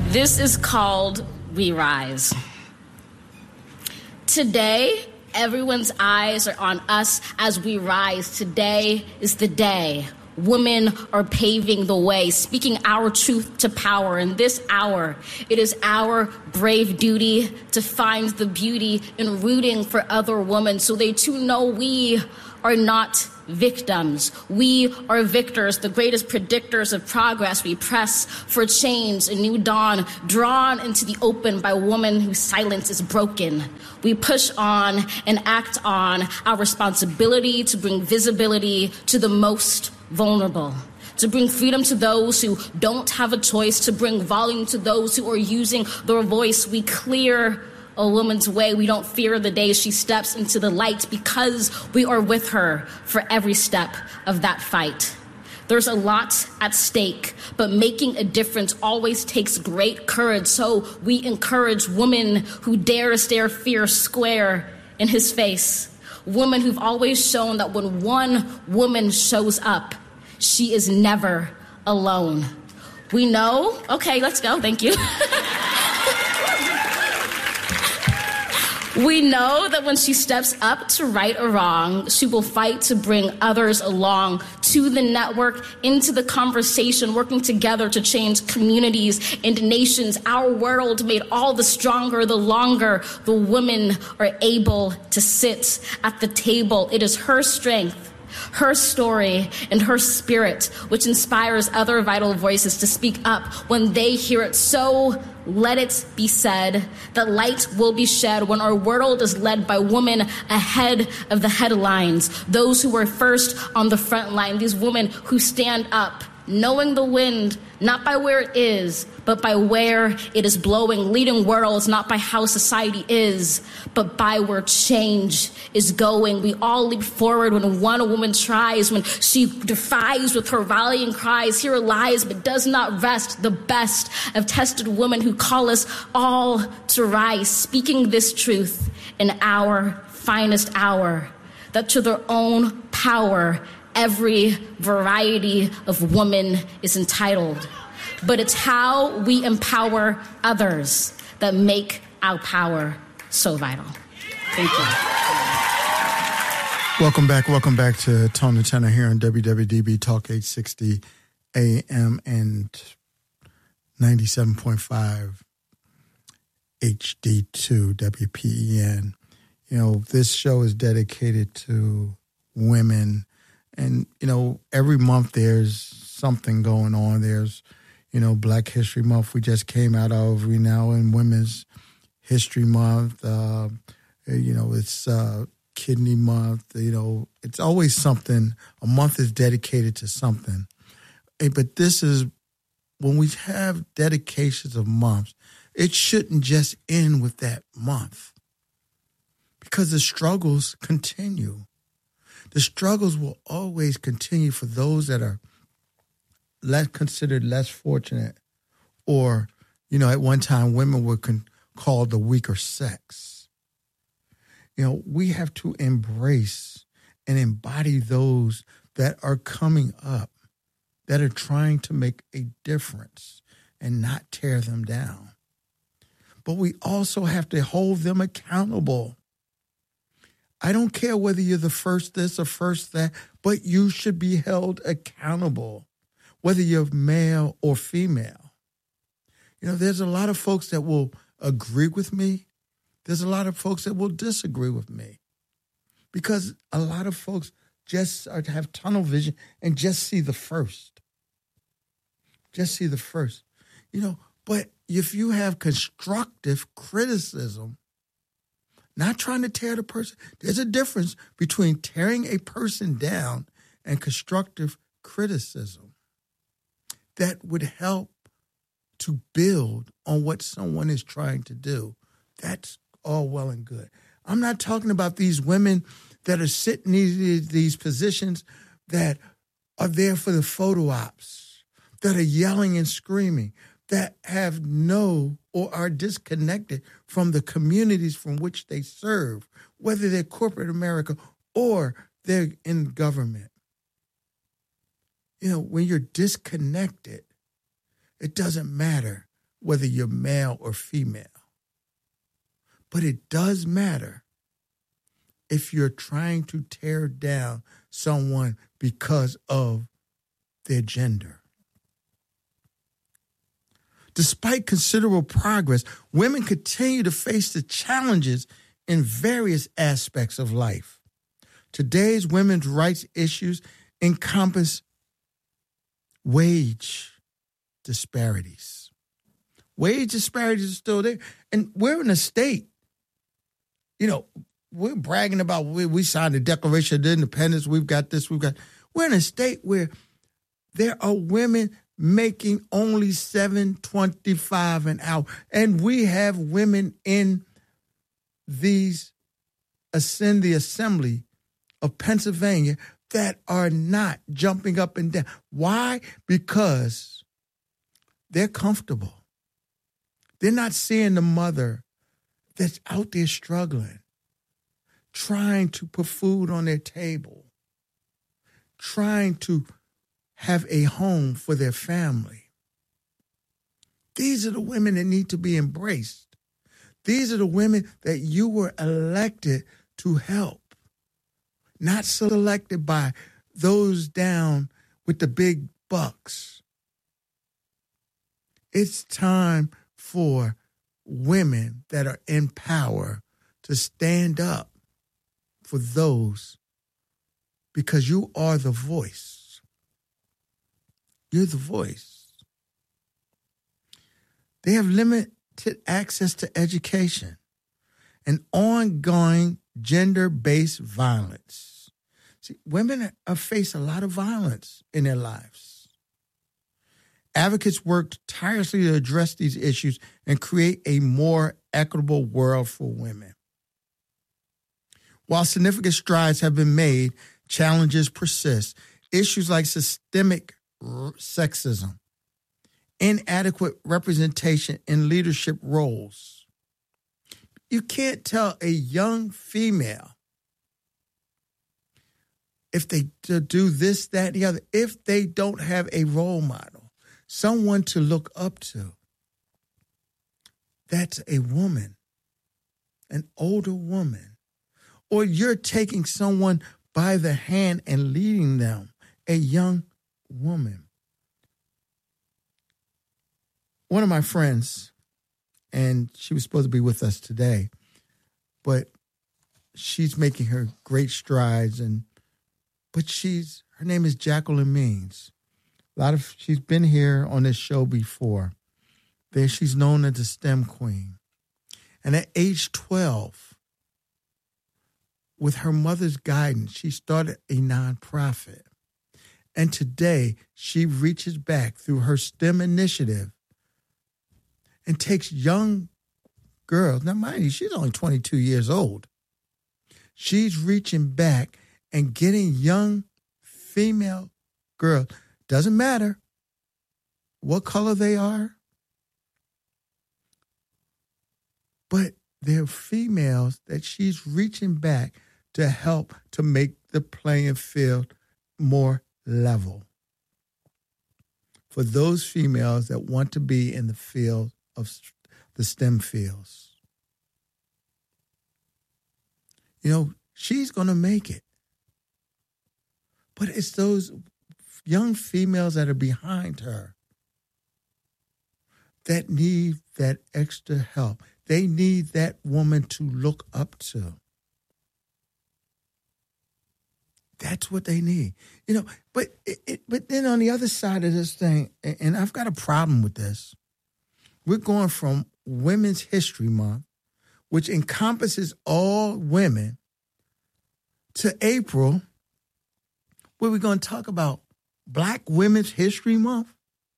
This is called We Rise. Today, everyone's eyes are on us as we rise. Today is the day. Women are paving the way, speaking our truth to power. In this hour, it is our brave duty to find the beauty in rooting for other women so they too know we are not victims. We are victors, the greatest predictors of progress. We press for change, a new dawn, drawn into the open by women whose silence is broken. We push on and act on our responsibility to bring visibility to the most vulnerable, to bring freedom to those who don't have a choice, to bring volume to those who are using their voice. We clear a woman's way. We don't fear the day she steps into the light because we are with her for every step of that fight. There's a lot at stake, but making a difference always takes great courage. So we encourage women who dare stare fear square in his face. Women who've always shown that when one woman shows up, she is never alone. We know, okay, let's go, thank you. We know that when she steps up to right or wrong, she will fight to bring others along to the network, into the conversation, working together to change communities and nations. Our world made all the stronger the longer the women are able to sit at the table. It is her strength, her story, and her spirit which inspires other vital voices to speak up when they hear it. So let it be said that light will be shed when our world is led by women ahead of the headlines, those who were first on the front line, these women who stand up, knowing the wind, not by where it is, but by where it is blowing, leading worlds, not by how society is, but by where change is going. We all leap forward when one woman tries, when she defies with her rallying cries, here lies, but does not rest, the best of tested women who call us all to rise, speaking this truth in our finest hour, that to their own power, every variety of woman is entitled. But it's how we empower others that make our power so vital. Thank you. Welcome back to Tony Turner here on WWDB Talk 860 AM and 97.5 HD2 WPEN. You know, this show is dedicated to women. And, you know, every month there's something going on. There's, you know, Black History Month we just came out of. We now in Women's History Month. You know, it's Kidney Month. You know, it's always something. A month is dedicated to something. But this is, when we have dedications of months, it shouldn't just end with that month because the struggles continue. The struggles will always continue for those that are considered less fortunate, or, you know, at one time women were called the weaker sex. You know, we have to embrace and embody those that are coming up, that are trying to make a difference and not tear them down. But we also have to hold them accountable. I don't care whether you're the first this or first that, but you should be held accountable, whether you're male or female. You know, there's a lot of folks that will agree with me. There's a lot of folks that will disagree with me because a lot of folks just have tunnel vision and just see the first. Just see the first. You know, but if you have constructive criticism, not trying to tear the person. There's a difference between tearing a person down and constructive criticism that would help to build on what someone is trying to do. That's all well and good. I'm not talking about these women that are sitting in these positions that are there for the photo ops, that are yelling and screaming, that have no or are disconnected from the communities from which they serve, whether they're corporate America or they're in government. You know, when you're disconnected, it doesn't matter whether you're male or female. But it does matter if you're trying to tear down someone because of their gender. Despite considerable progress, women continue to face the challenges in various aspects of life. Today's women's rights issues encompass wage disparities. Wage disparities are still there. And we're in a state, we're bragging about we signed the Declaration of Independence. We're in a state where there are women making only $7.25 an hour. And we have women in the assembly of Pennsylvania that are not jumping up and down. Why? Because they're comfortable. They're not seeing the mother that's out there struggling, trying to put food on their table, trying to have a home for their family. These are the women that need to be embraced. These are the women that you were elected to help, not selected by those down with the big bucks. It's time for women that are in power to stand up for those, because you are the voice. You're the voice. They have limited access to education and ongoing gender-based violence. See, women face a lot of violence in their lives. Advocates work tirelessly to address these issues and create a more equitable world for women. While significant strides have been made, challenges persist. Issues like systemic sexism, inadequate representation in leadership roles. You can't tell a young female if they do this, that, and the other, if they don't have a role model, someone to look up to. That's a woman, an older woman. Or you're taking someone by the hand and leading them, a young woman. One of my friends, and she was supposed to be with us today, but she's making her great strides, but her name is Jacqueline Means. She's been here on this show before. There she's known as the STEM Queen. And at age 12, with her mother's guidance, she started a nonprofit. And today, she reaches back through her STEM initiative and takes young girls. Now, mind you, she's only 22 years old. She's reaching back and getting young female girls. Doesn't matter what color they are, but they're females that she's reaching back to help to make the playing field more level for those females that want to be in the field of the STEM fields. She's going to make it. But it's those young females that are behind her that need that extra help. They need that woman to look up to. That's what they need. But then on the other side of this thing, and I've got a problem with this, we're going from Women's History Month, which encompasses all women, to April, where we're going to talk about Black Women's History Month.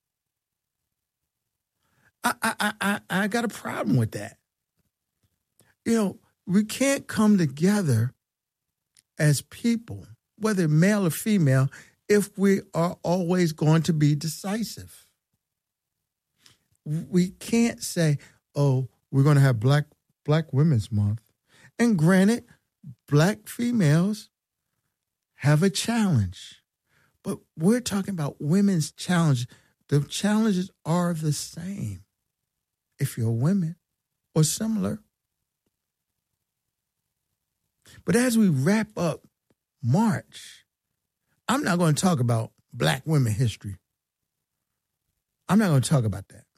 I got a problem with that. We can't come together as people, whether male or female, if we are always going to be decisive. We can't say, oh, we're going to have Black Women's Month. And granted, Black females have a challenge. But we're talking about women's challenge. The challenges are the same. if you're women or similar. But as we wrap up March, I'm not going to talk about Black women history. I'm not going to talk about that.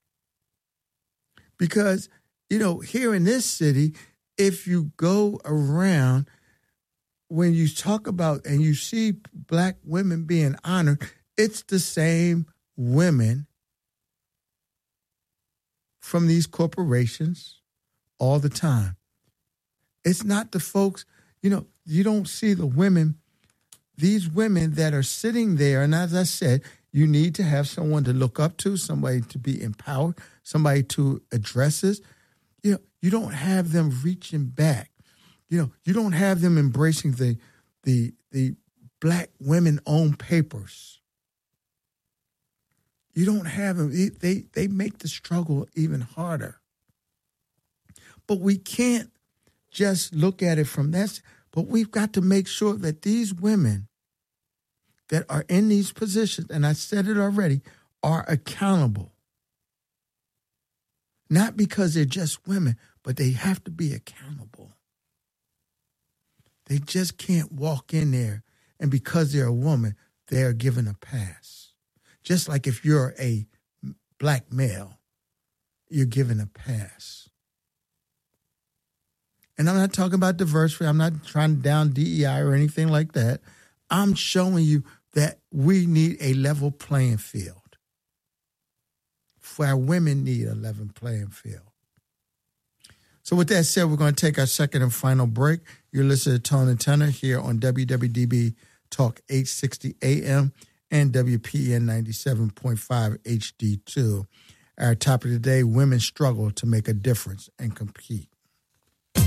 Because, here in this city, if you go around, when you talk about and you see Black women being honored, it's the same women from these corporations all the time. It's not the folks, you don't see the women, these women that are sitting there. And as I said, you need to have someone to look up to, somebody to be empowered, somebody to address this. You don't have them reaching back. You don't have them embracing the Black women-owned papers. You don't have them. They make the struggle even harder. But we can't just look at it from that. But we've got to make sure that these women that are in these positions, and I said it already, are accountable. Not because they're just women, but they have to be accountable. They just can't walk in there and because they're a woman, they're given a pass. Just like if you're a Black male, you're given a pass. And I'm not talking about diversity. I'm not trying to down DEI or anything like that. I'm showing you that we need a level playing field. For our women need a level playing field. So with that said, we're going to take our second and final break. You're listening to Tone and Tenor here on WWDB Talk 860 AM and WPN 97.5 HD2. Our topic today, women struggle to make a difference and compete.